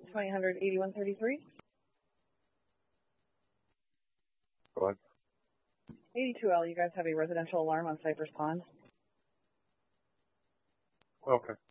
2000 8133. Go ahead. 82L, you guys have a residential alarm on Cypress Pond. Okay.